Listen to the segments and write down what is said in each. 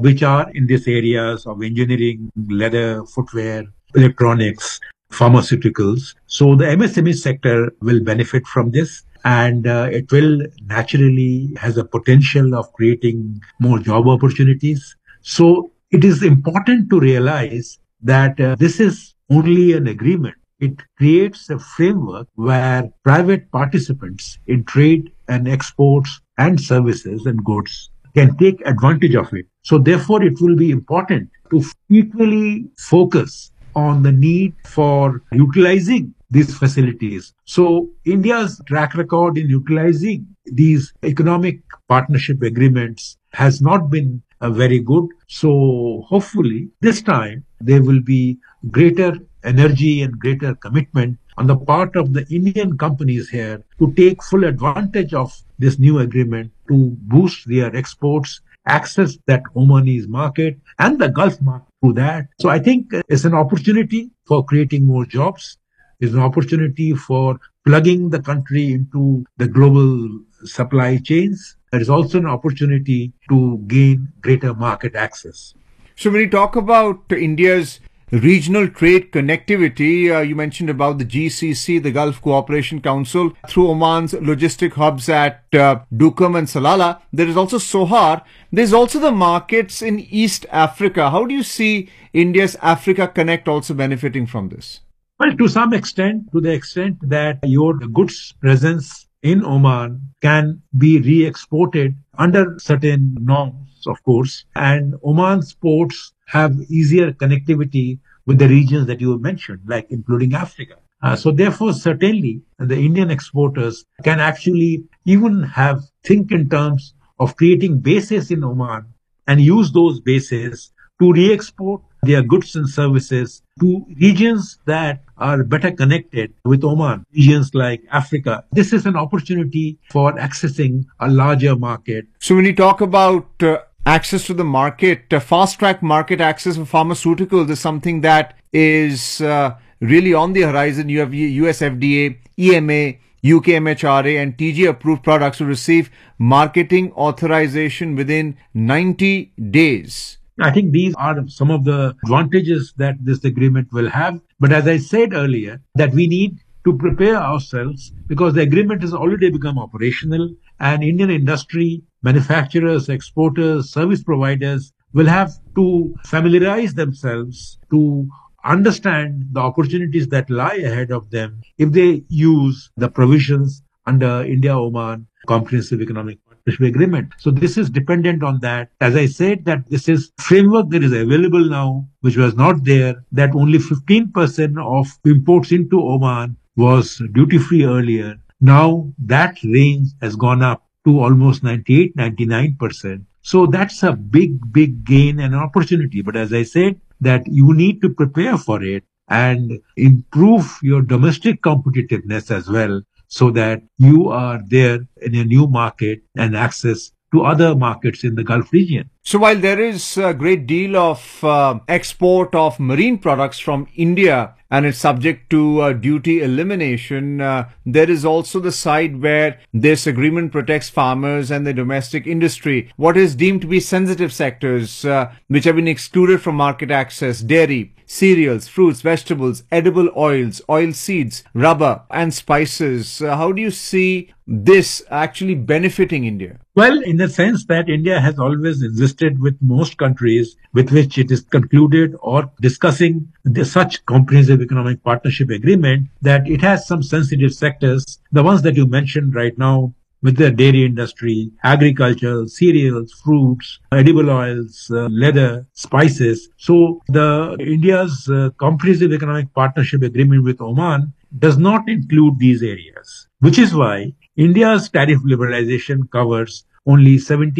which are in these areas of engineering, leather, footwear, electronics, pharmaceuticals. So the MSME sector will benefit from this, and it will naturally has a potential of creating more job opportunities. So it is important to realize that this is only an agreement. It creates a framework where private participants in trade and exports and services and goods can take advantage of it. So therefore, it will be important to equally focus on the need for utilizing these facilities. So India's track record in utilizing these economic partnership agreements has not been very good. So hopefully this time there will be greater energy and greater commitment on the part of the Indian companies here to take full advantage of this new agreement to boost their exports, access that Omanese market and the Gulf market through that. So I think it's an opportunity for creating more jobs. It's an opportunity for plugging the country into the global supply chains. There is also an opportunity to gain greater market access. So when you talk about India's regional trade connectivity, you mentioned about the GCC, the Gulf Cooperation Council, through Oman's logistic hubs at Duqm and Salalah. There is also Sohar. There's also the markets in East Africa. How do you see India's Africa Connect also benefiting from this? Well, to some extent, to the extent that your goods presence in Oman can be re-exported under certain norms, of course, and Oman's ports have easier connectivity with the regions that you mentioned, like including Africa. So therefore, certainly, the Indian exporters can actually even think in terms of creating bases in Oman and use those bases to re-export their goods and services to regions that are better connected with Oman, regions like Africa. This is an opportunity for accessing a larger market. So when you talk about access to the market, fast-track market access for pharmaceuticals is something that is really on the horizon. You have US FDA, EMA, UK MHRA and TG approved products to receive marketing authorization within 90 days. I think these are some of the advantages that this agreement will have. But as I said earlier, that we need to prepare ourselves because the agreement has already become operational and Indian industry, manufacturers, exporters, service providers will have to familiarize themselves to understand the opportunities that lie ahead of them if they use the provisions under India-Oman Comprehensive Economic Partnership Agreement. So this is dependent on that. As I said, that this is framework that is available now, which was not there, that only 15% of imports into Oman was duty-free earlier. Now that range has gone up to almost 98, 99%. So that's a big gain and opportunity. But as I said, that you need to prepare for it and improve your domestic competitiveness as well so that you are there in a new market and access to other markets in the Gulf region. So while there is a great deal of export of marine products from India and it's subject to duty elimination, there is also the side where this agreement protects farmers and the domestic industry. What is deemed to be sensitive sectors which have been excluded from market access: dairy, cereals, fruits, vegetables, edible oils, oil seeds, rubber and spices. How do you see this actually benefiting India? Well, in the sense that India has always insisted with most countries with which it is concluded or discussing such comprehensive economic partnership agreement that it has some sensitive sectors, the ones that you mentioned right now with the dairy industry, agriculture, cereals, fruits, edible oils, leather, spices. So the India's comprehensive economic partnership agreement with Oman does not include these areas, which is why India's tariff liberalization covers only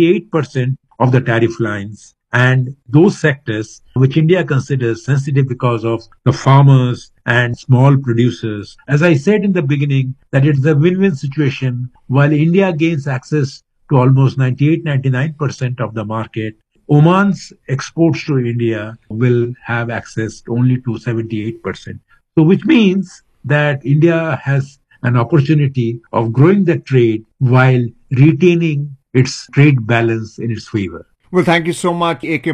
78% of the tariff lines, and those sectors which India considers sensitive because of the farmers and small producers. As I said in the beginning, that it's a win-win situation. While India gains access to almost 98, 99% of the market, Oman's exports to India will have access only to 78%. So which means that India has an opportunity of growing the trade while retaining its trade balance in its favor. Well, thank you so much, A.K.